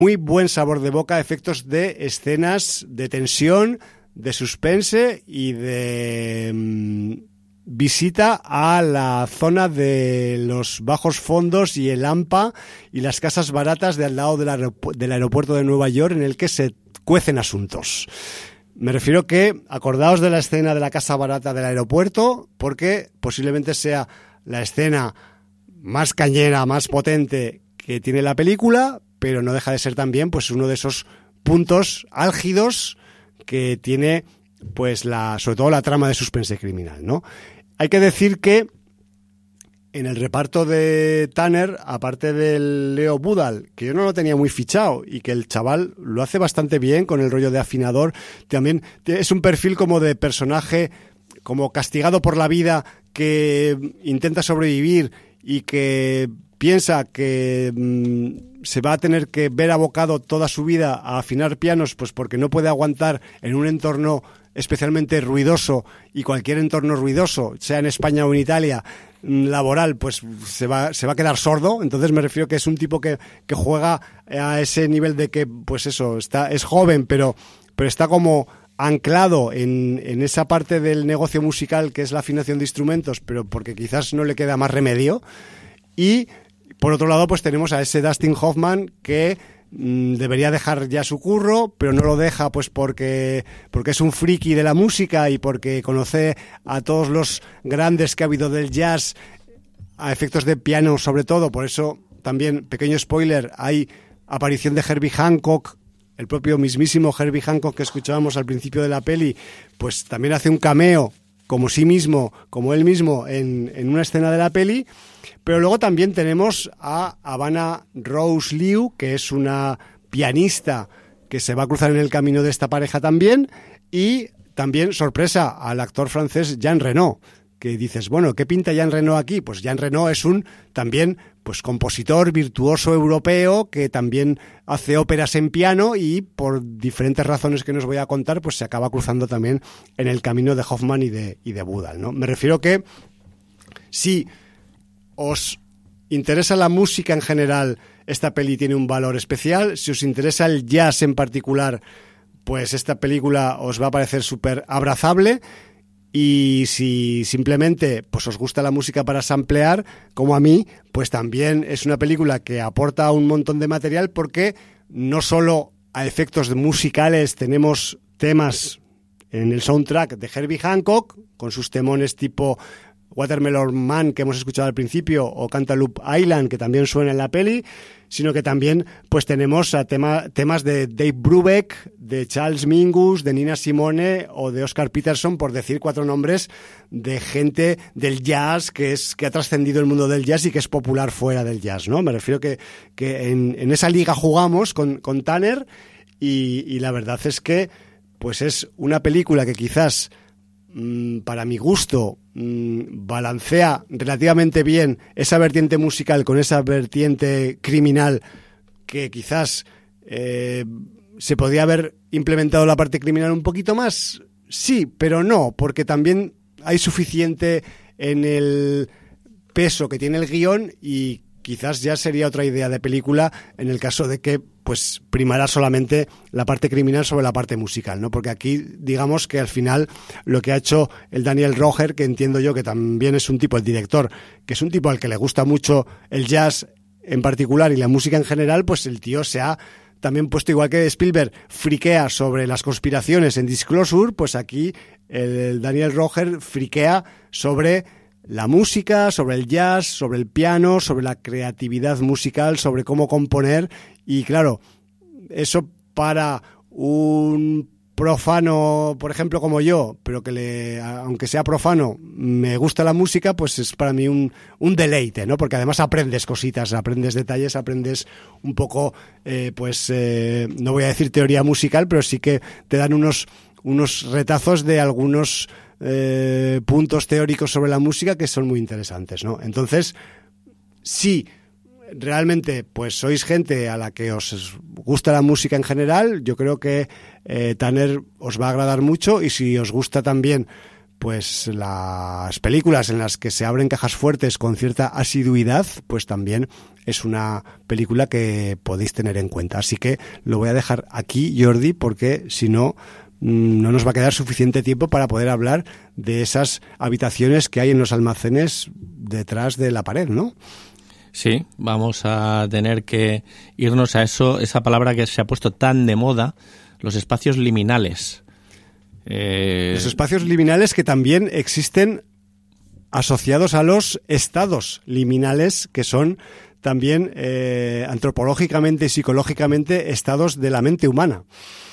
muy buen sabor de boca, efectos de escenas de tensión, de suspense y de visita a la zona de los bajos fondos y el AMPA y las casas baratas de al lado del aeropuerto de Nueva York, en el que se cuecen asuntos. Me refiero que acordaos de la escena de la casa barata del aeropuerto, porque posiblemente sea la escena más cañera, más potente que tiene la película, pero no deja de ser también pues uno de esos puntos álgidos que tiene pues sobre todo la trama de suspense criminal, ¿no? Hay que decir que en el reparto de Tanner, aparte del Leo Budal, que yo no lo tenía muy fichado y que el chaval lo hace bastante bien con el rollo de afinador, también es un perfil como de personaje como castigado por la vida que intenta sobrevivir y que piensa que se va a tener que ver abocado toda su vida a afinar pianos, pues porque no puede aguantar en un entorno especialmente ruidoso, y cualquier entorno ruidoso, sea en España o en Italia, laboral, pues se va a quedar sordo. Entonces me refiero que es un tipo que juega a ese nivel de que, pues eso, es joven, pero está como anclado en esa parte del negocio musical que es la afinación de instrumentos, pero porque quizás no le queda más remedio. Y por otro lado, pues tenemos a ese Dustin Hoffman que debería dejar ya su curro, pero no lo deja pues porque es un friki de la música y porque conoce a todos los grandes que ha habido del jazz a efectos de piano sobre todo. Por eso también, pequeño spoiler, hay aparición de Herbie Hancock. El propio mismísimo Herbie Hancock que escuchábamos al principio de la peli, pues también hace un cameo como él mismo en una escena de la peli. Pero luego también tenemos a Havana Rose Liu, que es una pianista que se va a cruzar en el camino de esta pareja también, y también, sorpresa, al actor francés Jean Reno, que dices, bueno, ¿qué pinta Jean Reno aquí? Pues Jean Reno es un también pues compositor virtuoso europeo que también hace óperas en piano y por diferentes razones que nos voy a contar, pues se acaba cruzando también en el camino de Hoffman y de Budal, ¿no? Me refiero que si os interesa la música en general, esta peli tiene un valor especial. Si os interesa el jazz en particular, pues esta película os va a parecer súper abrazable. Y si simplemente pues os gusta la música para samplear, como a mí, pues también es una película que aporta un montón de material, porque no solo a efectos musicales tenemos temas en el soundtrack de Herbie Hancock, con sus temones tipo Watermelon Man que hemos escuchado al principio, o Cantaloupe Island, que también suena en la peli, sino que también pues tenemos a temas de Dave Brubeck, de Charles Mingus, de Nina Simone o de Oscar Peterson, por decir 4 nombres de gente del jazz que ha trascendido el mundo del jazz y que es popular fuera del jazz, ¿no? Me refiero que en esa liga jugamos con Tanner y la verdad es que pues es una película que quizás para mi gusto balancea relativamente bien esa vertiente musical con esa vertiente criminal, que quizás se podría haber implementado la parte criminal un poquito más, sí, pero no, porque también hay suficiente en el peso que tiene el guión y quizás ya sería otra idea de película en el caso de que pues primará solamente la parte criminal sobre la parte musical, ¿no? Porque aquí digamos que al final lo que ha hecho el Daniel Roger, que entiendo yo que también es un tipo, el director, que es un tipo al que le gusta mucho el jazz en particular y la música en general, pues el tío se ha también puesto, igual que Spielberg friquea sobre las conspiraciones en Disclosure, pues aquí el Daniel Roger friquea sobre la música, sobre el jazz, sobre el piano, sobre la creatividad musical, sobre cómo componer. Y claro, eso para un profano, por ejemplo, como yo, pero que aunque sea profano, me gusta la música, pues es para mí un deleite, ¿no? Porque además aprendes cositas, aprendes detalles, aprendes un poco, no voy a decir teoría musical, pero sí que te dan unos retazos de algunos puntos teóricos sobre la música que son muy interesantes, ¿no? Entonces, sí, realmente pues sois gente a la que os gusta la música en general, yo creo que Tanner os va a agradar mucho, y si os gusta también pues las películas en las que se abren cajas fuertes con cierta asiduidad, pues también es una película que podéis tener en cuenta. Así que lo voy a dejar aquí, Jordi, porque si no, no nos va a quedar suficiente tiempo para poder hablar de esas habitaciones que hay en los almacenes detrás de la pared, ¿no? Sí, vamos a tener que irnos a eso, esa palabra que se ha puesto tan de moda, los espacios liminales. Los espacios liminales que también existen asociados a los estados liminales, que son también antropológicamente y psicológicamente estados de la mente humana.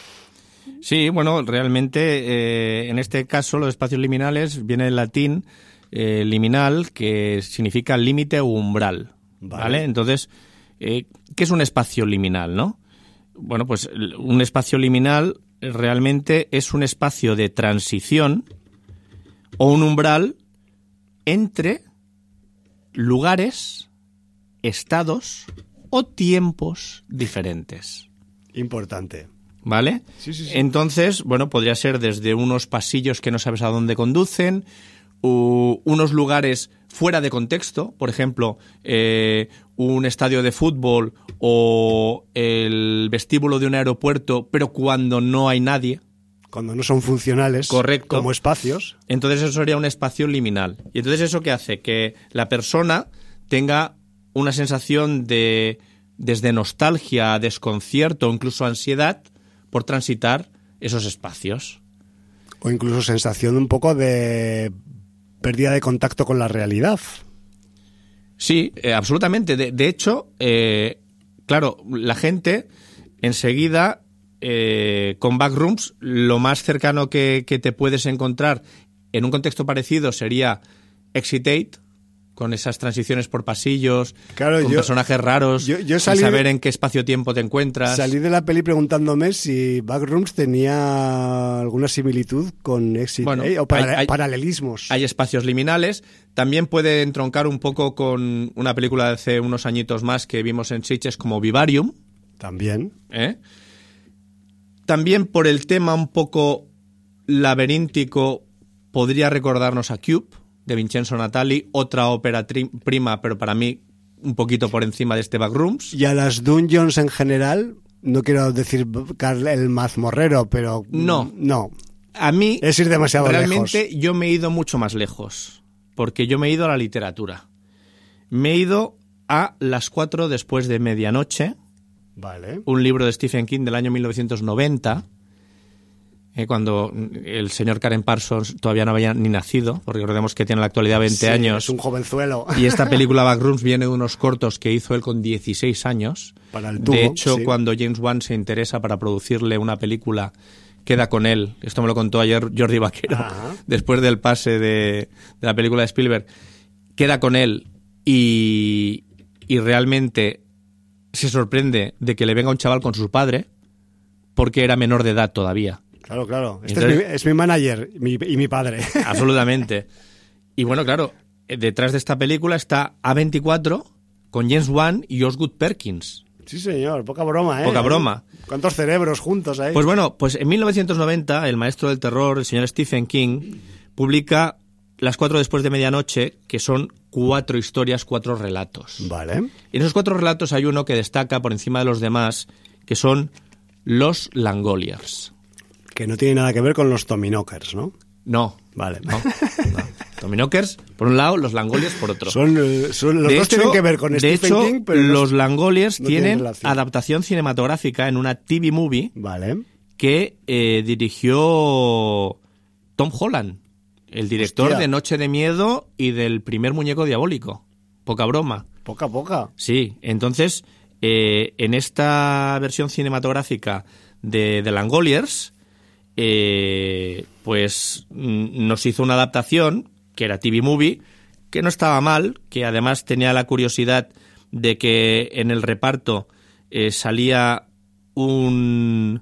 Sí, bueno, realmente en este caso los espacios liminales viene del latín liminal, que significa límite o umbral, ¿vale? Entonces, ¿qué es un espacio liminal, no? Bueno, pues un espacio liminal realmente es un espacio de transición o un umbral entre lugares, estados o tiempos diferentes. Importante. ¿Vale? Sí. Entonces, bueno, podría ser desde unos pasillos que no sabes a dónde conducen, unos lugares fuera de contexto, por ejemplo, un estadio de fútbol o el vestíbulo de un aeropuerto, pero cuando no hay nadie. Cuando no son funcionales. Correcto. Como espacios. Entonces eso sería un espacio liminal. Y entonces eso ¿qué hace? Que la persona tenga una sensación desde nostalgia, desconcierto o incluso ansiedad por transitar esos espacios. O incluso sensación un poco de pérdida de contacto con la realidad. Sí, absolutamente. De hecho, claro, la gente enseguida con backrooms, lo más cercano que te puedes encontrar en un contexto parecido sería Exit 8, con esas transiciones por pasillos, claro, con personajes raros, yo sin saber en qué espacio-tiempo te encuentras. Salí de la peli preguntándome si Backrooms tenía alguna similitud con Exit 8 o paralelismos. Hay espacios liminales. También puede entroncar un poco con una película de hace unos añitos más que vimos en Sitges como Vivarium. También. También por el tema un poco laberíntico podría recordarnos a Cube, de Vincenzo Natali, otra ópera prima, pero para mí un poquito por encima de este Backrooms. Y a las dungeons en general, no quiero decir el mazmorrero, pero no. A mí es ir demasiado realmente lejos. Yo me he ido mucho más lejos, porque yo me he ido a la literatura. Me he ido a Las 4 después de medianoche, vale. Un libro de Stephen King del año 1990, cuando el señor Karen Parsons todavía no había ni nacido, porque recordemos que tiene en la actualidad 20 años. Es un jovenzuelo. Y esta película Backrooms viene de unos cortos que hizo él con 16 años. Para el tubo, de hecho, sí. Cuando James Wan se interesa para producirle una película, queda con él. Esto me lo contó ayer Jordi Vaquero, después del pase de la película de Spielberg. Queda con él y realmente se sorprende de que le venga un chaval con su padre, porque era menor de edad todavía. Claro. Es mi manager y mi padre. Absolutamente. Y bueno, claro, detrás de esta película está A24 con James Wan y Osgood Perkins. Sí, señor. Poca broma, ¿eh? Poca broma. ¿Cuántos cerebros juntos ahí? Pues bueno, pues en 1990 el maestro del terror, el señor Stephen King, publica Las 4 después de medianoche, que son 4 historias, 4 relatos. Vale. Y en esos 4 relatos hay uno que destaca por encima de los demás, que son los Langoliers. Que no tiene nada que ver con los Tommyknockers, ¿no? No. Vale. No. Tommyknockers, por un lado, los Langoliers por otro. Los dos tienen que ver con Stephen King, pero los Langoliers no tienen adaptación cinematográfica en una TV movie, vale, que dirigió Tom Holland, el director de Noche de Miedo y del primer Muñeco Diabólico. Poca broma. Poca. Sí, entonces, en esta versión cinematográfica de Langoliers, pues nos hizo una adaptación, que era TV Movie, que no estaba mal, que además tenía la curiosidad de que en el reparto salía ¿cómo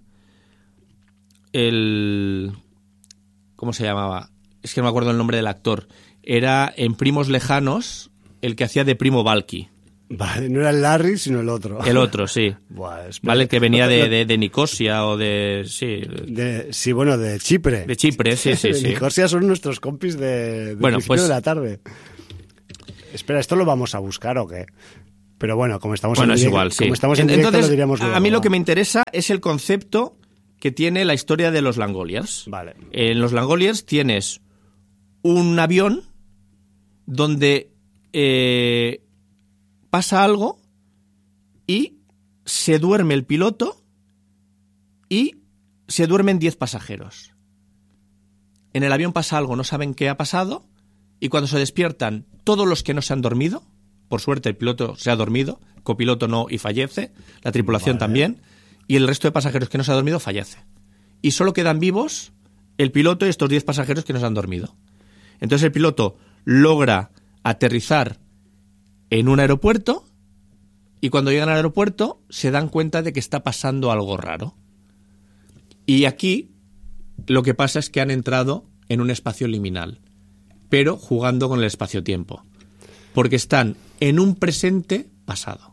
se llamaba? Es que no me acuerdo el nombre del actor. Era en Primos Lejanos el que hacía de Primo Valky. Vale, no era el Larry, sino el otro. El otro, sí. Buah, vale, que venía de Nicosia o de... Sí, de Chipre. De Chipre, sí. Nicosia son nuestros compis de principio de la tarde. Espera, ¿esto lo vamos a buscar o qué? Pero bueno, como estamos Bueno, en es directo, igual, sí. como estamos en directo, Entonces, lo diríamos luego. a mí lo que me interesa es el concepto que tiene la historia de los Langoliers. Vale. En los Langoliers tienes un avión donde pasa algo y se duerme el piloto y se duermen 10 pasajeros. En el avión pasa algo, no saben qué ha pasado, y cuando se despiertan, todos los que no se han dormido, por suerte el piloto se ha dormido, copiloto no y fallece, la tripulación también, y el resto de pasajeros que no se han dormido fallece. Y solo quedan vivos el piloto y estos 10 pasajeros que no se han dormido. Entonces el piloto logra aterrizar en un aeropuerto y cuando llegan al aeropuerto se dan cuenta de que está pasando algo raro. Y aquí lo que pasa es que han entrado en un espacio liminal, pero jugando con el espacio-tiempo, porque están en un presente pasado.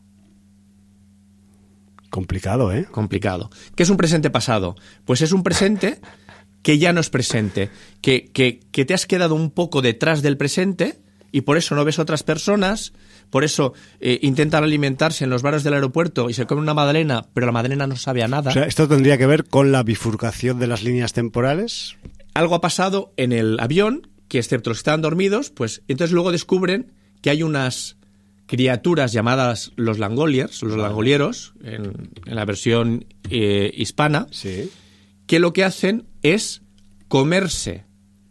Complicado, ¿eh? Complicado. ¿Qué es un presente pasado? Pues es un presente que ya no es presente, que te has quedado un poco detrás del presente y por eso no ves otras personas, por eso intentan alimentarse en los bares del aeropuerto y se comen una magdalena, pero la magdalena no sabe a nada. O sea, ¿esto tendría que ver con la bifurcación de las líneas temporales? Algo ha pasado en el avión, que excepto los que estaban dormidos, pues entonces luego descubren que hay unas criaturas llamadas los Langoliers, los Langolieros, en la versión hispana, Sí. que lo que hacen es comerse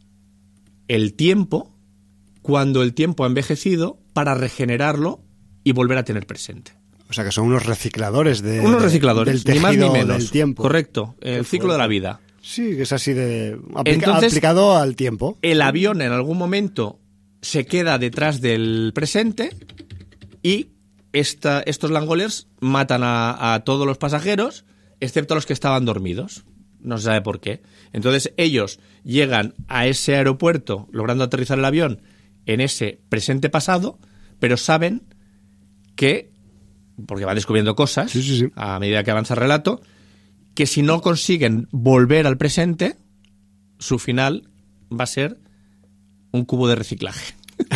el tiempo cuando el tiempo ha envejecido para regenerarlo y volver a tener presente. O sea, que son unos recicladores del Ni más ni tejido menos. del tiempo. Correcto, el ciclo de la vida. Sí, que es así de Entonces, aplicado al tiempo. El avión en algún momento se queda detrás del presente y estos Langoliers matan a todos los pasajeros, excepto a los que estaban dormidos. No se sabe por qué. Entonces ellos llegan a ese aeropuerto logrando aterrizar el avión en ese presente pasado, pero saben que, porque van descubriendo cosas Sí. a medida que avanza el relato, que si no consiguen volver al presente, su final va a ser un cubo de reciclaje.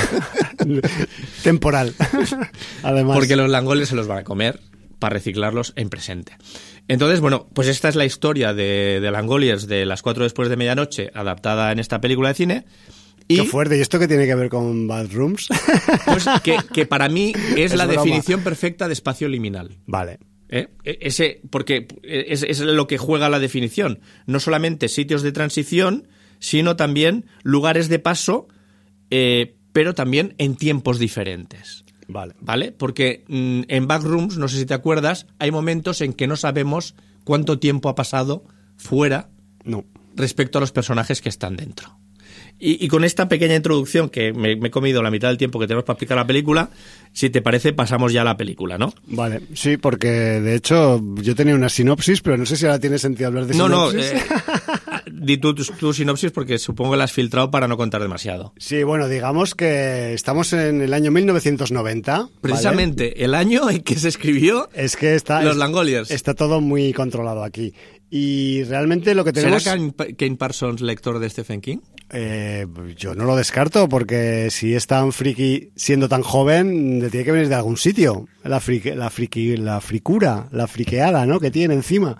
Temporal. Además. Porque los Langoliers se los van a comer para reciclarlos en presente. Entonces, bueno, pues esta es la historia de Langoliers de Las 4 después de medianoche, adaptada en esta película de cine. Y Qué fuerte. ¿Y esto qué tiene que ver con Bad Rooms? pues que para mí es la broma. definición perfecta de espacio liminal. Vale. Porque es lo que juega la definición. No solamente sitios de transición, sino también lugares de paso, pero también en tiempos diferentes. ¿Vale? Porque en Backrooms, no sé si te acuerdas, hay momentos en que no sabemos cuánto tiempo ha pasado fuera respecto a los personajes que están dentro. Y con esta pequeña introducción, que me he comido la mitad del tiempo que tenemos para explicar la película, si te parece, pasamos ya a la película, ¿no? Vale, sí, porque de hecho yo tenía una sinopsis, pero no sé si ahora tiene sentido hablar de sinopsis. Di tu sinopsis porque supongo que la has filtrado para no contar demasiado. Sí, bueno, digamos que estamos en el año 1990. Precisamente, ¿vale? El año en que se escribió es que Los Langoliers. Está todo muy controlado aquí. Y realmente lo que tenemos... ¿Será Kane Parsons lector de Stephen King? Yo no lo descarto, porque si es tan friki siendo tan joven, tiene que venir de algún sitio. La fricura, la friqueada, ¿no?, que tiene encima.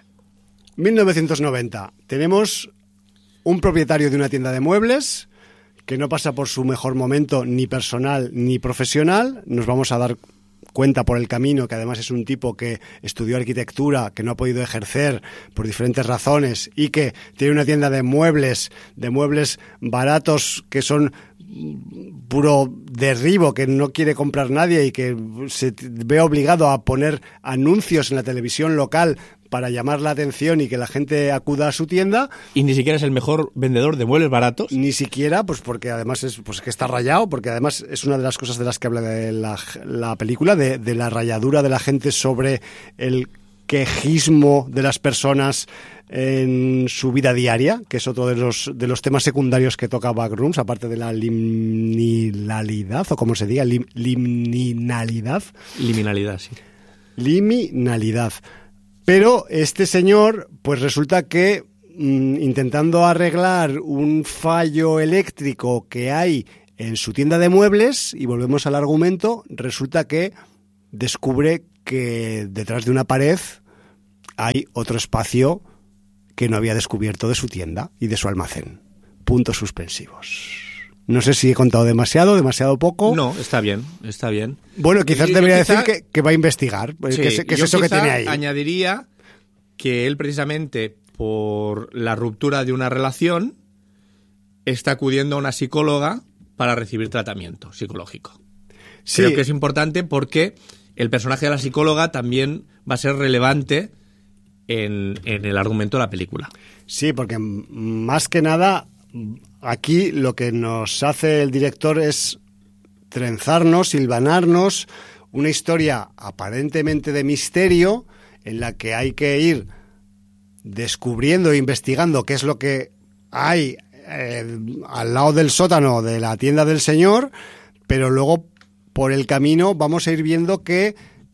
1990. Tenemos un propietario de una tienda de muebles que no pasa por su mejor momento, ni personal ni profesional. Nos vamos a dar cuenta por el camino que además es un tipo que estudió arquitectura, que no ha podido ejercer por diferentes razones y que tiene una tienda de muebles baratos que son puro derribo, que no quiere comprar nadie y que se ve obligado a poner anuncios en la televisión local para llamar la atención y que la gente acuda a su tienda. Y ni siquiera es el mejor vendedor de muebles baratos. Ni siquiera, pues porque además es que está rayado, porque además es una de las cosas de las que habla de la película, de la rayadura de la gente sobre el quejismo de las personas en su vida diaria, que es otro de los temas secundarios que toca Backrooms, aparte de la liminalidad, o como se diga, liminalidad. Liminalidad, sí. Liminalidad. Pero este señor, pues resulta que intentando arreglar un fallo eléctrico que hay en su tienda de muebles, y volvemos al argumento, resulta que descubre que detrás de una pared hay otro espacio que no había descubierto de su tienda y de su almacén. Puntos suspensivos. No sé si he contado demasiado poco. No, está bien, está bien. Bueno, quizás debería decir que va a investigar. Sí, ¿Qué es eso que tiene ahí? Añadiría que él precisamente por la ruptura de una relación está acudiendo a una psicóloga para recibir tratamiento psicológico. Sí. Creo que es importante porque el personaje de la psicóloga también va a ser relevante en el argumento de la película. Sí, porque más que nada aquí lo que nos hace el director es trenzarnos, hilvanarnos una historia aparentemente de misterio en la que hay que ir descubriendo e investigando qué es lo que hay al lado del sótano de la tienda del señor, pero luego por el camino vamos a ir viendo que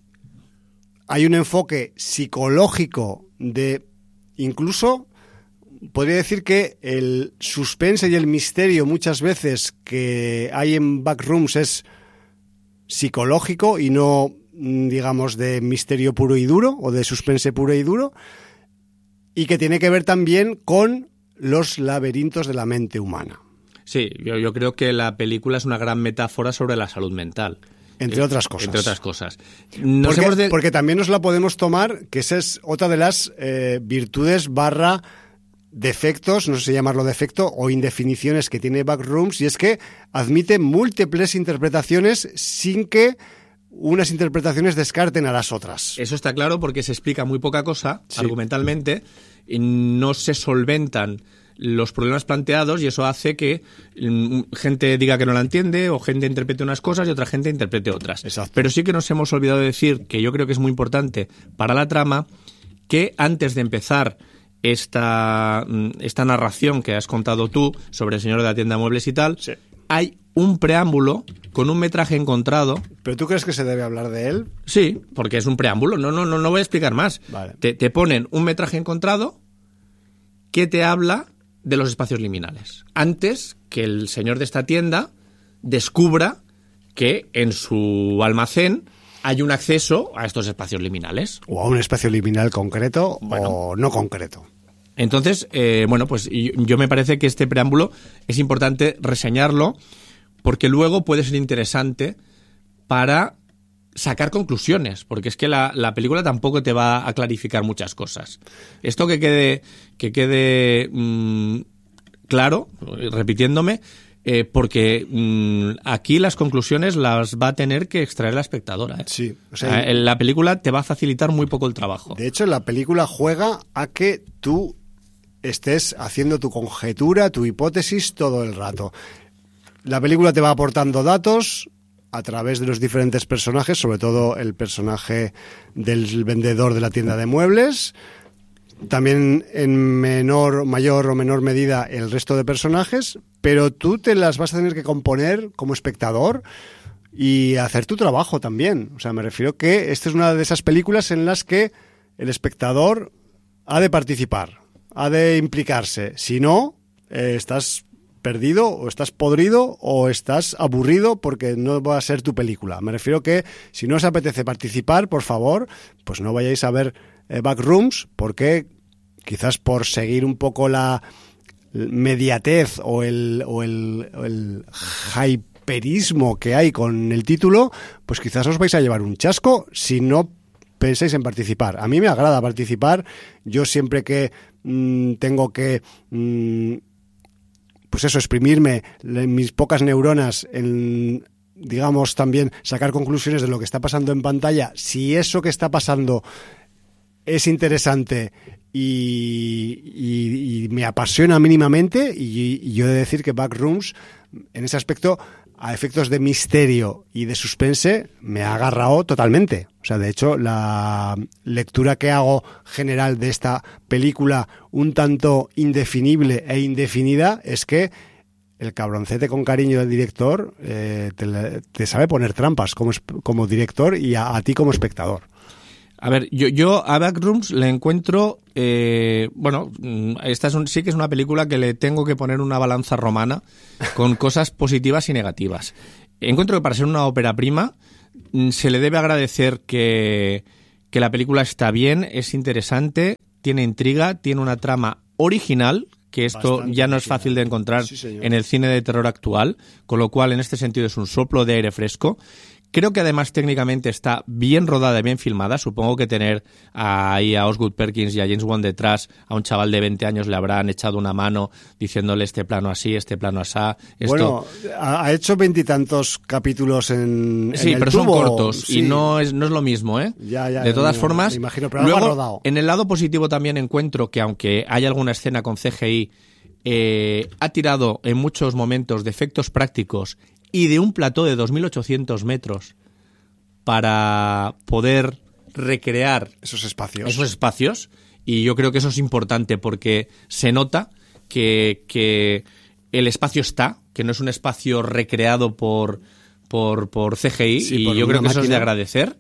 hay un enfoque psicológico de incluso podría decir que el suspense y el misterio muchas veces que hay en Backrooms es psicológico y no, digamos, de misterio puro y duro o de suspense puro y duro, y que tiene que ver también con los laberintos de la mente humana. Sí, yo creo que la película es una gran metáfora sobre la salud mental. Entre otras cosas. Entre otras cosas. Porque también nos la podemos tomar, que esa es otra de las virtudes / defectos, no sé si llamarlo defecto, o indefiniciones que tiene Backrooms, y es que admite múltiples interpretaciones sin que unas interpretaciones descarten a las otras. Eso está claro porque se explica muy poca cosa, sí, argumentalmente, y no se solventan los problemas planteados y eso hace que gente diga que no la entiende o gente interprete unas cosas y otra gente interprete otras. Exacto. Pero sí que nos hemos olvidado de decir, que yo creo que es muy importante para la trama, que antes de empezar esta narración que has contado tú sobre el señor de la tienda de muebles y tal, sí, hay un preámbulo con un metraje encontrado. ¿Pero tú crees que se debe hablar de él? Sí, porque es un preámbulo. No voy a explicar más. Vale. Te ponen un metraje encontrado que te habla de los espacios liminales. Antes que el señor de esta tienda descubra que en su almacén hay un acceso a estos espacios liminales. O a un espacio liminal concreto, bueno, o no concreto. Entonces, pues yo me parece que este preámbulo es importante reseñarlo porque luego puede ser interesante para sacar conclusiones, porque es que la película tampoco te va a clarificar muchas cosas. Esto que quede claro, repitiéndome, porque aquí las conclusiones las va a tener que extraer la espectadora. Sí, o sea, la película te va a facilitar muy poco el trabajo. De hecho, la película juega a que tú estés haciendo tu conjetura, tu hipótesis todo el rato. La película te va aportando datos a través de los diferentes personajes, sobre todo el personaje del vendedor de la tienda de muebles, también en mayor o menor medida el resto de personajes, pero tú te las vas a tener que componer como espectador y hacer tu trabajo también. O sea, me refiero que esta es una de esas películas en las que el espectador ha de participar, ha de implicarse. Si no, estás perdido o estás podrido o estás aburrido porque no va a ser tu película. Me refiero que si no os apetece participar, por favor, pues no vayáis a ver Backrooms, porque quizás por seguir un poco la mediatez o el hyperismo que hay con el título, pues quizás os vais a llevar un chasco si no pensáis en participar. A mí me agrada participar. Yo siempre que tengo que pues eso, exprimirme en mis pocas neuronas, en, digamos, también sacar conclusiones de lo que está pasando en pantalla, si eso que está pasando es interesante y me apasiona mínimamente, y yo he de decir que Backrooms, en ese aspecto, a efectos de misterio y de suspense, me ha agarrado totalmente. O sea, de hecho, la lectura que hago general de esta película, un tanto indefinible e indefinida, es que el cabroncete con cariño del director te sabe poner trampas como director y a ti como espectador. A ver, yo a Backrooms le encuentro... esta sí que es una película que le tengo que poner una balanza romana con cosas positivas y negativas. Encuentro que para ser una ópera prima se le debe agradecer que la película está bien, es interesante, tiene intriga, tiene una trama original, que esto Bastante ya no es original. fácil de encontrar Sí, señor. en el cine de terror actual, con lo cual en este sentido es un soplo de aire fresco. Creo que además técnicamente está bien rodada y bien filmada. Supongo que tener ahí a Osgood Perkins y a James Wan detrás, a un chaval de 20 años le habrán echado una mano diciéndole este plano así, este plano asá. Bueno, ha hecho 20 y tantos capítulos en Sí, el pero tubo. son cortos Sí. y no es lo mismo, ¿eh? Ya, de todas formas, me imagino, pero algo ha luego, rodado. en el lado positivo también encuentro que aunque hay alguna escena con CGI, ha tirado en muchos momentos de efectos prácticos y de un plató de 2.800 metros para poder recrear Esos espacios. esos espacios, y yo creo que eso es importante porque se nota que el espacio está, que no es un espacio recreado por CGI, Sí, y por yo creo que una eso es de máquina. agradecer.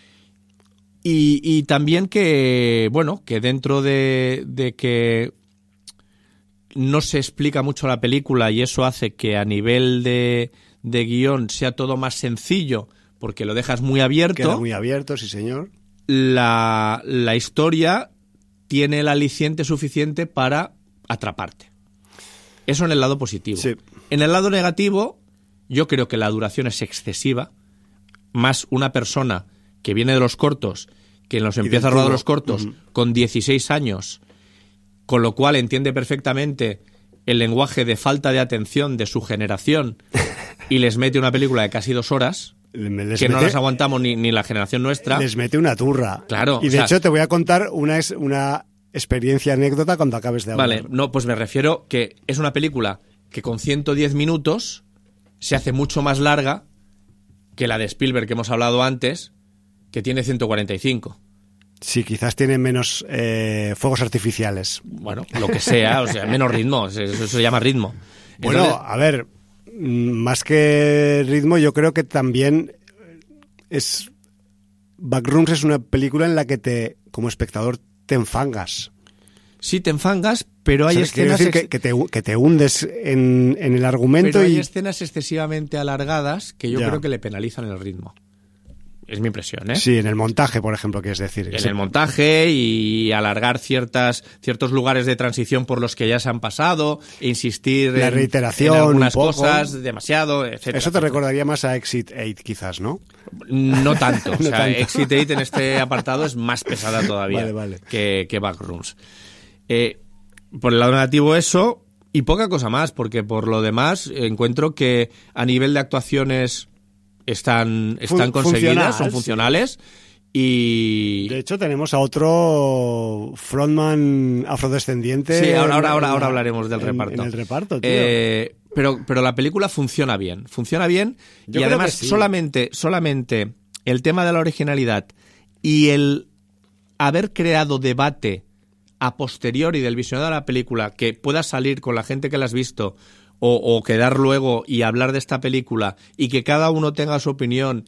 Y también que, bueno, que dentro de que no se explica mucho la película y eso hace que a nivel de guión sea todo más sencillo porque lo dejas muy abierto. Queda muy abierto, sí señor. La historia tiene el aliciente suficiente para atraparte. Eso en el lado positivo. Sí. En el lado negativo, yo creo que la duración es excesiva. Más una persona que viene de los cortos, que los empieza a del rodar tubo. los cortos con 16 años, con lo cual entiende perfectamente el lenguaje de falta de atención de su generación y les mete una película de casi 2 horas, que no las aguantamos ni la generación nuestra. Les mete una turra. Claro, Y o de sea, hecho te voy a contar una experiencia anécdota cuando acabes de hablar. Vale, no, pues me refiero que es una película que con 110 minutos se hace mucho más larga que la de Spielberg que hemos hablado antes, que tiene 145. Sí, quizás tienen menos fuegos artificiales. Bueno, lo que sea, o sea, menos ritmo, eso se llama ritmo. Bueno, Entonces, a ver, más que ritmo, yo creo que también Backrooms es una película en la que como espectador te enfangas. sí te enfangas, pero hay ¿Sabes? Quiero escenas... decir que te hundes en el argumento pero hay y... escenas excesivamente alargadas que yo Ya. creo que le penalizan el ritmo. Es mi impresión, ¿eh? Sí, en el montaje, por ejemplo, quieres decir. En Sí. el montaje y alargar ciertos lugares de transición por los que ya se han pasado, e insistir La en reiteración, algunas un poco. cosas demasiado, etcétera. Eso te recordaría más a Exit 8, quizás, ¿no? No tanto. O No sea, tanto. Exit 8 en este apartado es más pesada todavía Vale. que Backrooms. Por el lado negativo eso, y poca cosa más, porque por lo demás encuentro que a nivel de actuaciones están conseguidas, funcional, son funcionales, y... De hecho, tenemos a otro frontman afrodescendiente. Sí, ahora hablaremos del reparto. En el reparto, tío. Pero la película funciona bien. Funciona bien Yo y creo además que sí. solamente el tema de la originalidad y el haber creado debate a posteriori del visionado de la película que pueda salir con la gente que la has visto o quedar luego y hablar de esta película y que cada uno tenga su opinión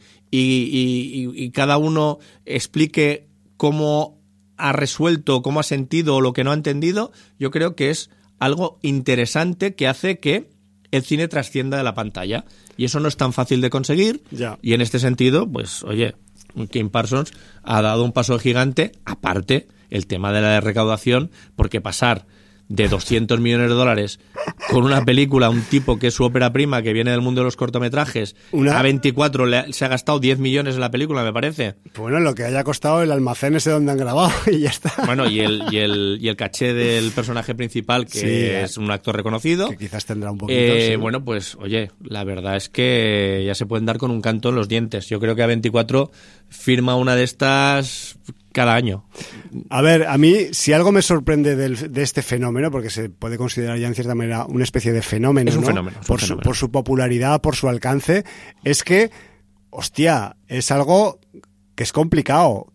y cada uno explique cómo ha resuelto, cómo ha sentido o lo que no ha entendido, yo creo que es algo interesante que hace que el cine trascienda de la pantalla. Y eso no es tan fácil de conseguir. Ya. Y en este sentido, pues, oye, Kim Parsons ha dado un paso gigante, aparte el tema de la recaudación, porque pasar de 200 millones de dólares con una película, un tipo que es su ópera prima, que viene del mundo de los cortometrajes, a 24 se ha gastado 10 millones en la película, me parece. Bueno, lo que haya costado el almacén ese donde han grabado y ya está. Bueno, y el caché del personaje principal, que Sí, es un actor reconocido. Que quizás tendrá un poquito. Sí. Bueno, pues, oye, la verdad es que ya se pueden dar con un canto en los dientes. Yo creo que A24 firma una de estas cada año. A ver, a mí, si algo me sorprende de este fenómeno, porque se puede considerar ya en cierta manera una especie de fenómeno, Es un ¿no? fenómeno. Por su popularidad, por su alcance, es que, hostia, es algo que es complicado,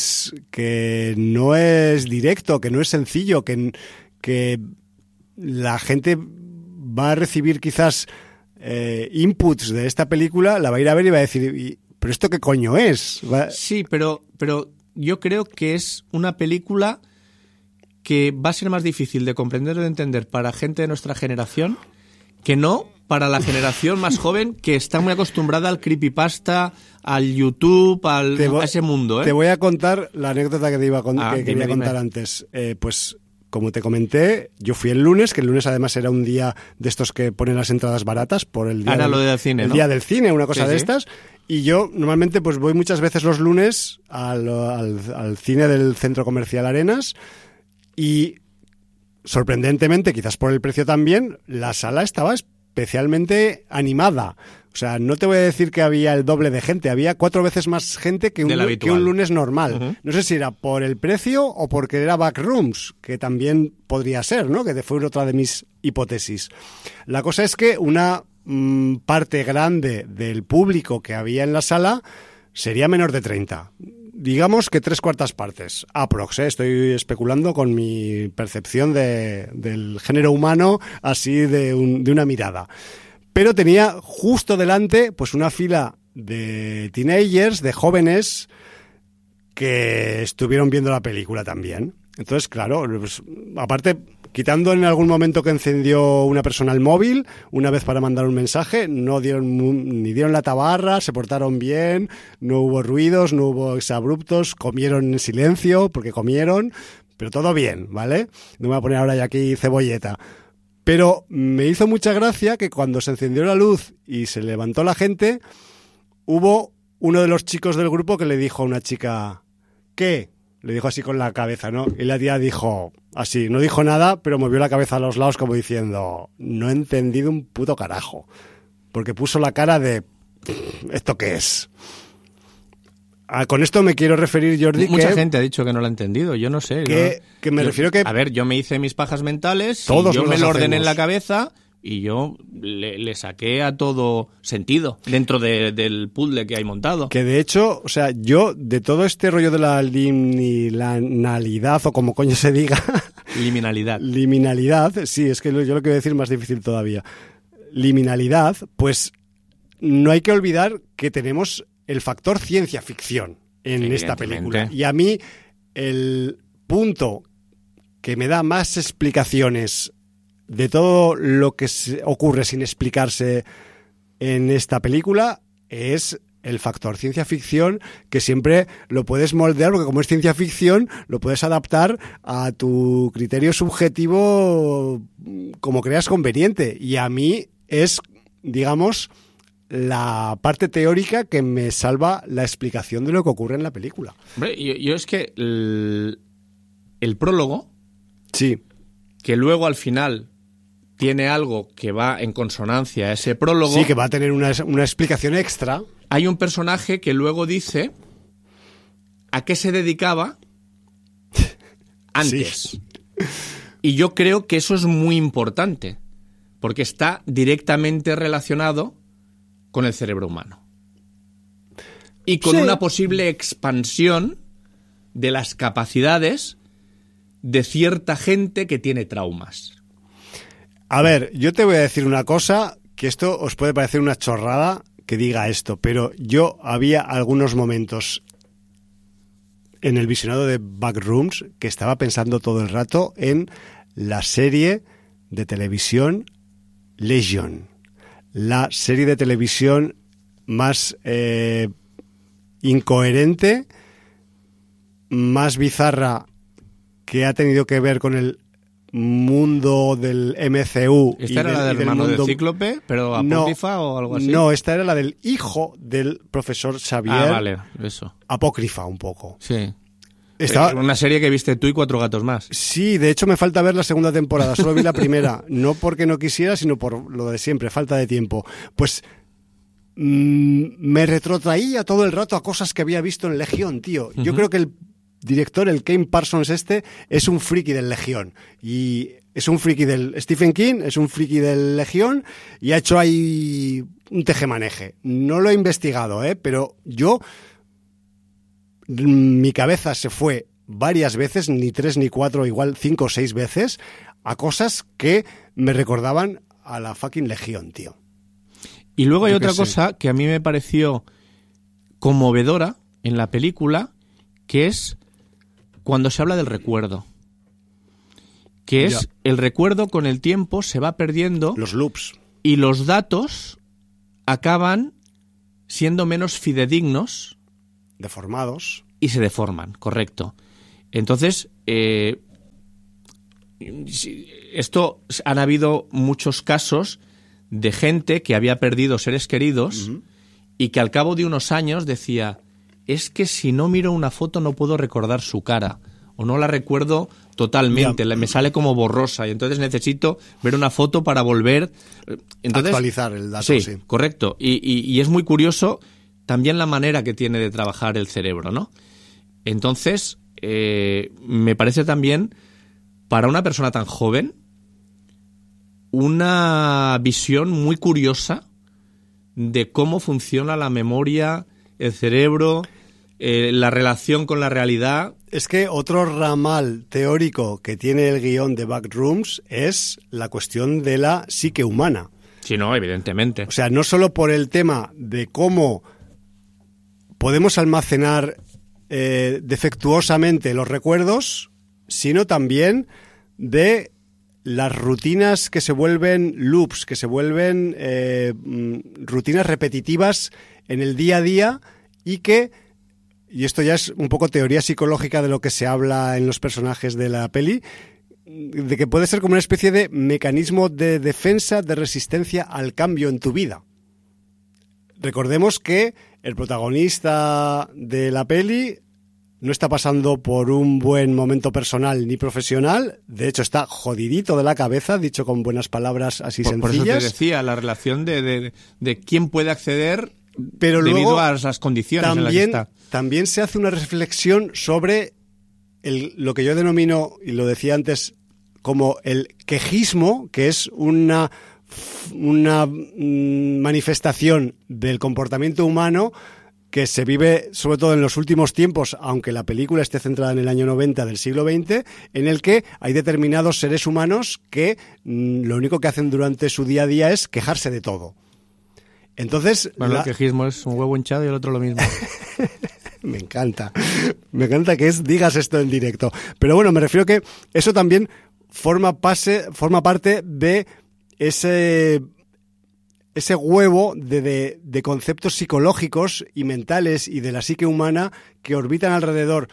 que no es directo, que no es sencillo, que la gente va a recibir quizás inputs de esta película, la va a ir a ver y va a decir, ¿pero esto qué coño es? Sí, pero yo creo que es una película que va a ser más difícil de comprender o de entender para gente de nuestra generación que no para la generación más joven que está muy acostumbrada al creepypasta, al YouTube, a ese mundo, ¿eh? Te voy a contar la anécdota que te iba a quería contar antes. Pues como te comenté, yo fui el lunes, que el lunes además era un día de estos que ponen las entradas baratas por el día, lo del cine, el ¿no? día del cine, una cosa de estas. Y yo normalmente pues voy muchas veces los lunes al cine del Centro Comercial Arenas y sorprendentemente, quizás por el precio también, la sala estaba especialmente animada. O sea, no te voy a decir que había el doble de gente, había 4 veces más gente que un lunes normal. Uh-huh. No sé si era por el precio o porque era backrooms, que también podría ser, ¿no? Que fue otra de mis hipótesis. La cosa es que una parte grande del público que había en la sala sería menor de 30. Digamos que 3/4 partes, aprox, estoy especulando con mi percepción del género humano así de una mirada. Pero tenía justo delante pues una fila de teenagers, de jóvenes que estuvieron viendo la película también. Entonces, claro, pues, aparte, quitando en algún momento que encendió una persona el móvil, una vez para mandar un mensaje, no ni dieron la tabarra, se portaron bien, no hubo ruidos, no hubo exabruptos, comieron en silencio, porque comieron, pero todo bien, ¿vale? No me voy a poner ahora ya aquí cebolleta. Pero me hizo mucha gracia que cuando se encendió la luz y se levantó la gente, hubo uno de los chicos del grupo que le dijo a una chica, ¿qué? Le dijo así con la cabeza, ¿no? Y la tía dijo así, no dijo nada, pero movió la cabeza a los lados como diciendo, no he entendido un puto carajo. Porque puso la cara de, ¿esto qué es? Con esto me quiero referir, Jordi, mucha gente ha dicho que no lo ha entendido, yo no sé. Que me refiero que... A ver, yo me hice mis pajas mentales, todos yo me lo ordené hacemos en la cabeza y yo le saqué a todo sentido dentro del puzzle que hay montado. Que de hecho, o sea, yo de todo este rollo de la liminalidad, o como coño se diga... Liminalidad. Liminalidad, sí, es que yo lo quiero decir más difícil todavía. Liminalidad, pues no hay que olvidar que tenemos el factor ciencia ficción en esta película. Y a mí el punto que me da más explicaciones de todo lo que ocurre sin explicarse en esta película es el factor ciencia ficción, que siempre lo puedes moldear, porque como es ciencia ficción, lo puedes adaptar a tu criterio subjetivo como creas conveniente. Y a mí es, digamos, la parte teórica que me salva la explicación de lo que ocurre en la película. Hombre, yo es que el prólogo, sí, que luego al final tiene algo que va en consonancia a ese prólogo. Sí, que va a tener una explicación extra. Hay un personaje que luego dice a qué se dedicaba antes. Sí. Y yo creo que eso es muy importante, porque está directamente relacionado con el cerebro humano. Y con una posible expansión de las capacidades de cierta gente que tiene traumas. A ver, yo te voy a decir una cosa, que esto os puede parecer una chorrada que diga esto, pero yo había algunos momentos en el visionado de Backrooms que estaba pensando todo el rato en la serie de televisión Legion. La serie de televisión más incoherente, más bizarra que ha tenido que ver con el mundo del MCU. ¿Esta era la del hermano del Cíclope, pero apócrifa o algo así? No, esta era la del hijo del profesor Xavier. Ah, vale, eso. Apócrifa un poco. Sí. Una serie que viste tú y 4 gatos más. Sí, de hecho me falta ver la segunda temporada, solo vi la primera, no porque no quisiera, sino por lo de siempre, falta de tiempo. Pues me retrotraía todo el rato a cosas que había visto en Legión, tío. Yo creo que el director, el Kane Parsons es un friki del Legión. Y es un friki del Stephen King, es un friki del Legión, y ha hecho ahí un tejemaneje. No lo he investigado, pero yo... Mi cabeza se fue varias veces, ni 3 ni 4, igual 5 o 6 veces, a cosas que me recordaban a la fucking Legión, tío. Y luego hay otra cosa que a mí me pareció conmovedora en la película, que es cuando se habla del recuerdo. Que es el recuerdo con el tiempo se va perdiendo. Los loops. y los datos acaban siendo menos fidedignos. Deformados. Y se deforman, correcto. Entonces, han habido muchos casos de gente que había perdido seres queridos y que al cabo de unos años decía, es que si no miro una foto no puedo recordar su cara o no la recuerdo totalmente, me sale como borrosa y entonces necesito ver una foto para volver. Entonces, actualizar el dato, sí. Correcto. Y es muy curioso también la manera que tiene de trabajar el cerebro, ¿no? Entonces, me parece también, para una persona tan joven, una visión muy curiosa de cómo funciona la memoria, el cerebro, la relación con la realidad. Es que otro ramal teórico que tiene el guión de Backrooms es la cuestión de la psique humana. Sí, no, evidentemente. O sea, no solo por el tema de cómo podemos almacenar defectuosamente los recuerdos, sino también de las rutinas que se vuelven loops, que se vuelven rutinas repetitivas en el día a día y esto ya es un poco teoría psicológica de lo que se habla en los personajes de la peli, de que puede ser como una especie de mecanismo de defensa, de resistencia al cambio en tu vida. Recordemos que el protagonista de la peli no está pasando por un buen momento personal ni profesional, de hecho está jodidito de la cabeza, dicho con buenas palabras así sencillas. Por eso te decía, la relación de quién puede acceder, pero debido luego, a las condiciones en las que está. También se hace una reflexión sobre lo que yo denomino, y lo decía antes, como el quejismo, que es una manifestación del comportamiento humano que se vive sobre todo en los últimos tiempos, aunque la película esté centrada en el año 90 del siglo XX, en el que hay determinados seres humanos que lo único que hacen durante su día a día es quejarse de todo. Entonces, bueno, el quejismo es un huevo hinchado y el otro lo mismo. Me encanta que digas esto en directo. Pero bueno, me refiero que eso también forma parte de ese huevo de conceptos psicológicos y mentales y de la psique humana que orbitan alrededor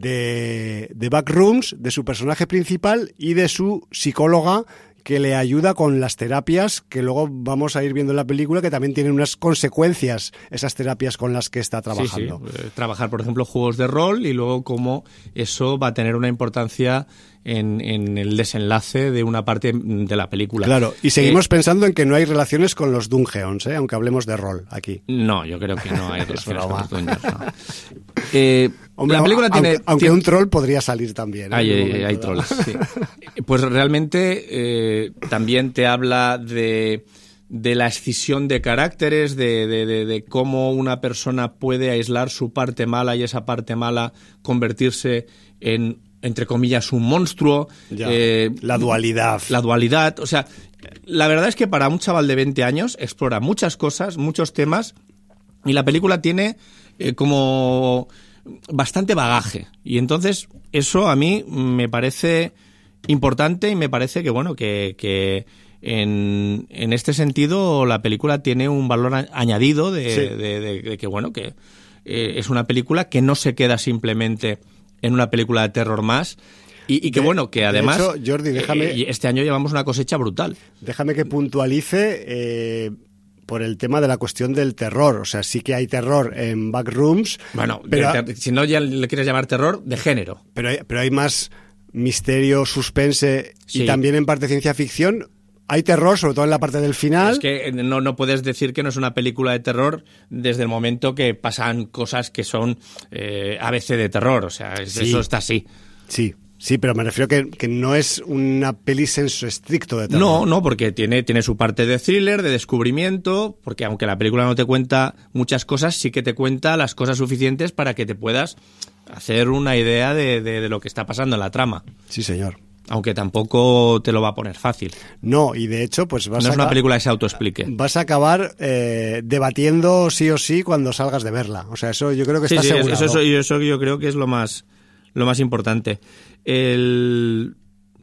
de Backrooms, de su personaje principal y de su psicóloga, que le ayuda con las terapias que luego vamos a ir viendo en la película, que también tienen unas consecuencias esas terapias con las que está trabajando. Sí. Trabajar, por ejemplo, juegos de rol y luego cómo eso va a tener una importancia en el desenlace de una parte de la película. Claro, y seguimos pensando en que no hay relaciones con los Dungeons, aunque hablemos de rol aquí. No, yo creo que no hay relaciones con los Dungeons, no. Hombre, la película aunque un troll podría salir también. Hay trolls, sí. Pues realmente también te habla de la escisión de caracteres, de cómo una persona puede aislar su parte mala y esa parte mala convertirse en, entre comillas, un monstruo. La dualidad. La dualidad. O sea, la verdad es que para un chaval de 20 años explora muchas cosas, muchos temas, y la película tiene como bastante bagaje. Y entonces eso a mí me parece importante y me parece que, bueno, que en este sentido la película tiene un valor añadido de que, bueno, que es una película que no se queda simplemente en una película de terror más y que, bueno, que además de hecho, Jordi, déjame, este año llevamos una cosecha brutal. Déjame que puntualice por el tema de la cuestión del terror. O sea, sí que hay terror en Backrooms. Bueno, pero si no ya le quieres llamar terror, de género. Pero hay más misterio, suspense y también en parte ciencia ficción. Hay terror, sobre todo en la parte del final. Es que no puedes decir que no es una película de terror desde el momento que pasan cosas que son ABC de terror. O sea, eso está así. Sí, pero me refiero que no es una peli senso estricto de terror. No, porque tiene su parte de thriller, de descubrimiento, porque aunque la película no te cuenta muchas cosas, sí que te cuenta las cosas suficientes para que te puedas hacer una idea de lo que está pasando en la trama. Sí, señor. Aunque tampoco te lo va a poner fácil. No, y de hecho, pues no es una película que se autoexplique. Vas a acabar debatiendo sí o sí cuando salgas de verla. O sea, eso yo creo que está asegurado. Eso yo creo que es lo más importante. Es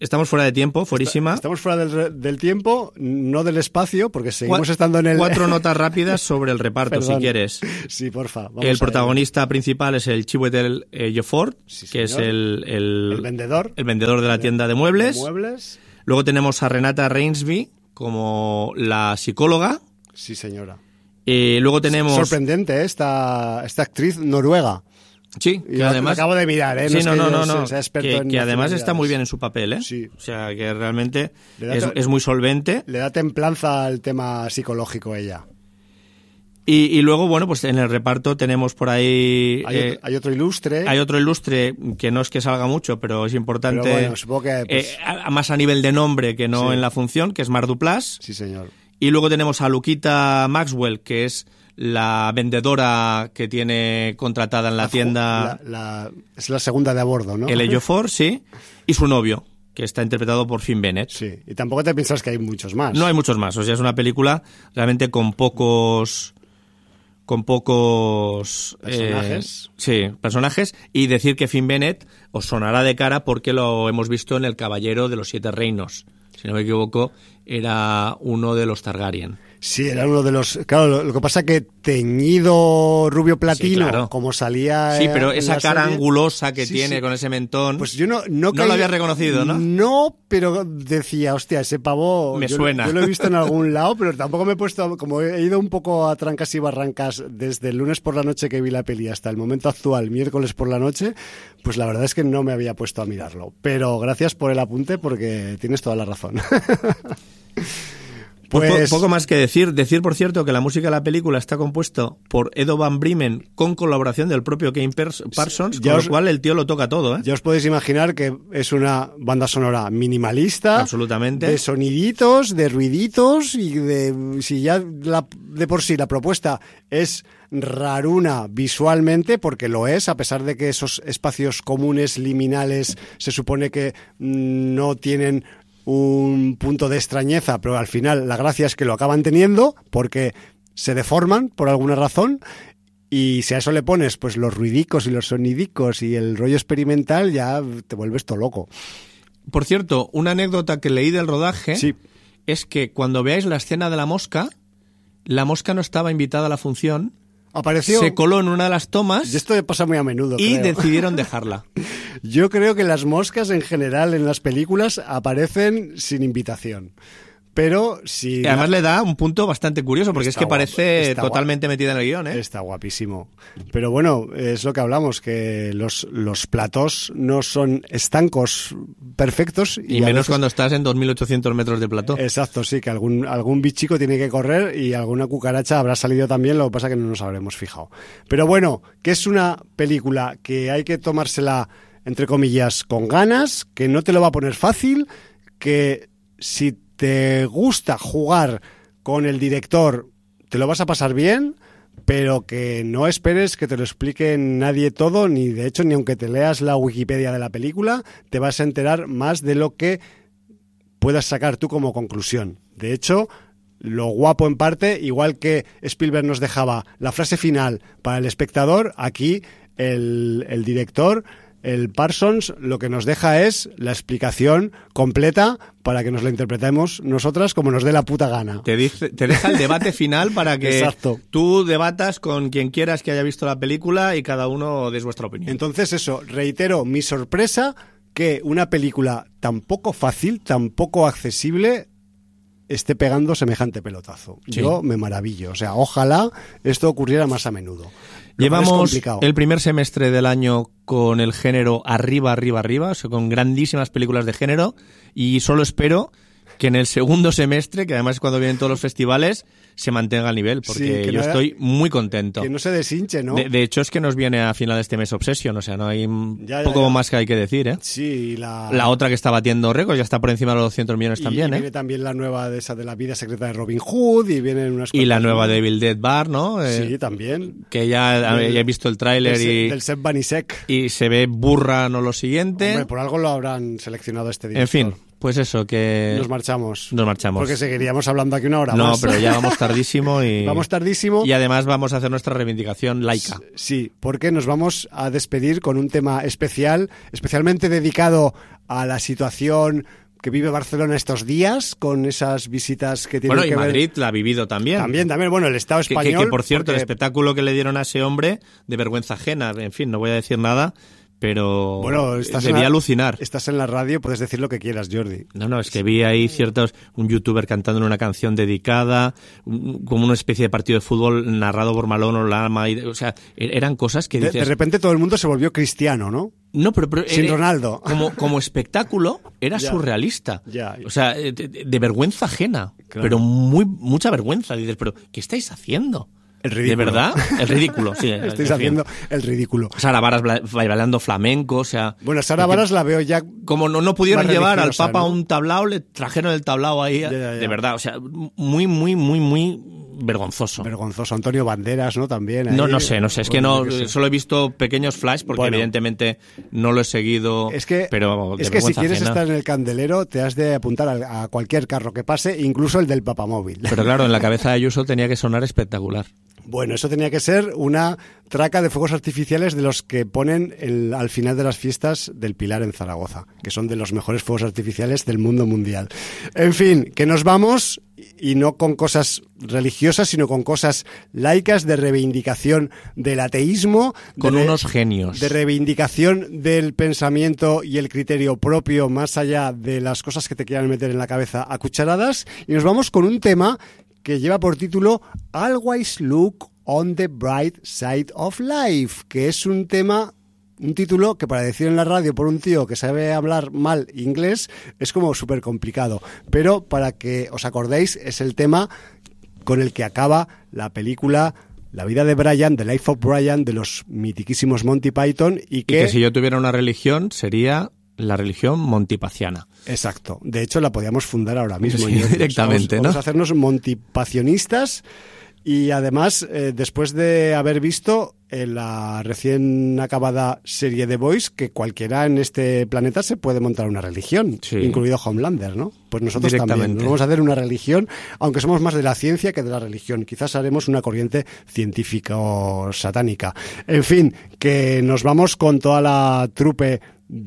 Estamos fuera de tiempo, fuerísima. Estamos fuera del tiempo, no del espacio, porque seguimos estando en el... 4 notas rápidas sobre el reparto, si quieres. Sí, porfa. El protagonista principal es el Chiwetel Ejiofor, sí, que es el vendedor. El vendedor de la tienda de muebles. Muebles. Luego tenemos a Renata Reinsby como la psicóloga. Sí, señora. Luego tenemos... Sorprendente, esta actriz noruega. Sí, que además... Lo acabo de mirar, ¿eh? Sí, no. Que además está muy bien en su papel, ¿eh? Sí. O sea, que realmente es muy solvente. Le da templanza al tema psicológico ella. Y luego, bueno, pues en el reparto tenemos por ahí... Hay otro ilustre. Hay otro ilustre que no es que salga mucho, pero es importante. Pero bueno, supongo que... Pues... más a nivel de nombre que no en la función, que es Marc Duplass. Sí, señor. Y luego tenemos a Lukita Maxwell, que es la vendedora que tiene contratada en la tienda. Es la segunda de a bordo, ¿no? El Ejiofor, sí. Y su novio, que está interpretado por Finn Bennett. Sí, y tampoco te piensas que hay muchos más. No hay muchos más. O sea, es una película realmente con pocos personajes. Personajes. Y decir que Finn Bennett os sonará de cara porque lo hemos visto en El Caballero de los Siete Reinos. Si no me equivoco, era uno de los Targaryen. Sí, era uno de los... Claro, lo que pasa es que teñido rubio platino, sí, claro, como salía... Sí, pero esa cara serie angulosa que tiene con ese mentón... Pues yo no lo había reconocido, ¿no? No, pero decía, hostia, ese pavo... Me suena. Yo lo he visto en algún lado, pero tampoco me he puesto... Como he ido un poco a trancas y barrancas desde el lunes por la noche que vi la peli hasta el momento actual, miércoles por la noche, pues la verdad es que no me había puesto a mirarlo. Pero gracias por el apunte porque tienes toda la razón. Pues poco más que decir. Decir, por cierto, que la música de la película está compuesto por Edo Van Bremen con colaboración del propio Kane Parsons, con lo cual el tío lo toca todo, ¿eh? Ya os podéis imaginar que es una banda sonora minimalista. Absolutamente. De soniditos, de ruiditos y de... Si ya de por sí la propuesta es raruna visualmente, porque lo es, a pesar de que esos espacios comunes liminales se supone que no tienen un punto de extrañeza, pero al final la gracia es que lo acaban teniendo porque se deforman por alguna razón, y si a eso le pones pues los ruidicos y los sonidicos y el rollo experimental, ya te vuelves todo loco. Por cierto, una anécdota que leí del rodaje es que cuando veáis la escena de la mosca no estaba invitada a la función. Apareció, se coló en una de las tomas. Y esto pasa muy a menudo, y creo. Decidieron dejarla. Yo creo que las moscas en general en las películas aparecen sin invitación. Pero si... Y además le da un punto bastante curioso, porque es que parece totalmente metida en el guión, ¿eh? Está guapísimo. Pero bueno, es lo que hablamos, que los platós no son estancos perfectos. Y menos veces, cuando estás en 2.800 metros de plató. Exacto, sí, que algún bichico tiene que correr y alguna cucaracha habrá salido también, lo que pasa es que no nos habremos fijado. Pero bueno, que es una película que hay que tomársela, entre comillas, con ganas, que no te lo va a poner fácil, que si te gusta jugar con el director, te lo vas a pasar bien, pero que no esperes que te lo explique nadie todo, ni de hecho, ni aunque te leas la Wikipedia de la película, te vas a enterar más de lo que puedas sacar tú como conclusión. De hecho, lo guapo en parte, igual que Spielberg nos dejaba la frase final para el espectador, aquí el director, el Parsons, lo que nos deja es la explicación completa para que nos la interpretemos nosotras como nos dé la puta gana. Te deja el debate final para que Exacto. Tú debatas con quien quieras que haya visto la película y cada uno des vuestra opinión. Entonces eso, reitero mi sorpresa que una película tan poco fácil, tan poco accesible, esté pegando semejante pelotazo. Sí. Yo me maravillo. O sea, ojalá esto ocurriera más a menudo. Llevamos el primer semestre del año con el género arriba, o sea, con grandísimas películas de género, y solo espero que en el segundo semestre, que además es cuando vienen todos los festivales, se mantenga el nivel, porque sí, yo estoy muy contento. Que no se deshinche, ¿no? De hecho, es que nos viene a final de este mes Obsession, o sea, no hay poco más que hay que decir, ¿eh? Sí, la otra que está batiendo récords, ya está por encima de los 200 millones también, ¿eh? Y viene también la nueva de esa de La vida secreta de Robin Hood, y vienen unas y la nueva de Evil Dead Bar, ¿no? Sí, también. Que ya he visto el tráiler del Seb Banisek. Y se ve burra, no lo siguiente. Hombre, por algo lo habrán seleccionado este director. En fin. Pues eso, que... Nos marchamos. Porque seguiríamos hablando aquí una hora más. No, pero ya vamos tardísimo y... Vamos tardísimo. Y además vamos a hacer nuestra reivindicación laica. Sí, porque nos vamos a despedir con un tema especial, especialmente dedicado a la situación que vive Barcelona estos días, con esas visitas que tienen que ver... Bueno, y Madrid la ha vivido también. También, bueno, el Estado español... Que por cierto, porque... el espectáculo que le dieron a ese hombre, de vergüenza ajena, en fin, no voy a decir nada, pero bueno, debía alucinar. Estás en la radio, puedes decir lo que quieras, Jordi. No, es que vi ahí un youtuber cantando una canción dedicada, como una especie de partido de fútbol narrado por Malone o Lama, o sea, eran cosas que dices... De repente todo el mundo se volvió cristiano, ¿no? No, pero sin Ronaldo. Como espectáculo era surrealista. Ya. O sea, de vergüenza ajena, claro. Pero mucha vergüenza. Dices, pero ¿qué estáis haciendo? El ridículo. ¿De verdad? El ridículo, sí. Estáis haciendo el ridículo. Sara Varas bailando flamenco, o sea... Bueno, Sara Varas la veo ya... Como no pudieron llevar al Papa, ¿no?, un tablao, le trajeron el tablao ahí, ya. De verdad, o sea, muy vergonzoso. Vergonzoso. Antonio Banderas, ¿no? También. Ahí. No sé, es que no, solo he visto pequeños flash porque evidentemente no lo he seguido, pero es que si quieres estar en el candelero te has de apuntar a cualquier carro que pase, incluso el del papamóvil. Pero claro, en la cabeza de Ayuso tenía que sonar espectacular. Bueno, eso tenía que ser una traca de fuegos artificiales de los que ponen al final de las fiestas del Pilar en Zaragoza, que son de los mejores fuegos artificiales del mundo mundial. En fin, que nos vamos, y no con cosas religiosas, sino con cosas laicas, de reivindicación del ateísmo. Con unos genios. De reivindicación del pensamiento y el criterio propio, más allá de las cosas que te quieran meter en la cabeza a cucharadas. Y nos vamos con un tema que lleva por título Always Look on the Bright Side of Life, que es un título que para decir en la radio por un tío que sabe hablar mal inglés es como súper complicado, pero para que os acordéis es el tema con el que acaba la película La vida de Brian, The Life of Brian, de los mitiquísimos Monty Python, y que si yo tuviera una religión sería la religión montipaciana. Exacto. De hecho, la podíamos fundar ahora mismo. Sí, directamente, vamos a hacernos montipacionistas. Y además, después de haber visto la recién acabada serie The Boys, que cualquiera en este planeta se puede montar una religión, incluido Homelander, ¿no? Pues nosotros también nos vamos a hacer una religión, aunque somos más de la ciencia que de la religión. Quizás haremos una corriente científico-satánica. En fin, que nos vamos con toda la trupe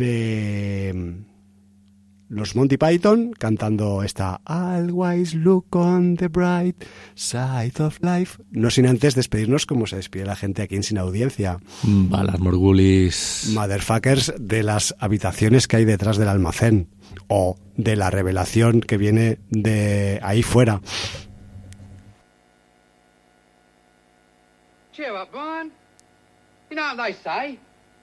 de los Monty Python cantando esta Always Look on the Bright Side of Life, no sin antes despedirnos como se despide la gente aquí en Sin Audiencia. Balas morgulis, motherfuckers, de las habitaciones que hay detrás del almacén o de la revelación que viene de ahí fuera. Cheer up, Brian. You know what they say?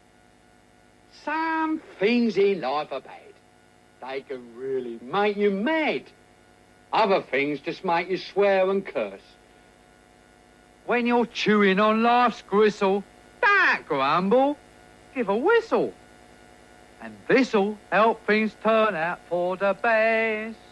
Some things in life are bad. They can really make you mad. Other things just make you swear and curse. When you're chewing on life's gristle, don't grumble, give a whistle. And this'll help things turn out for the best.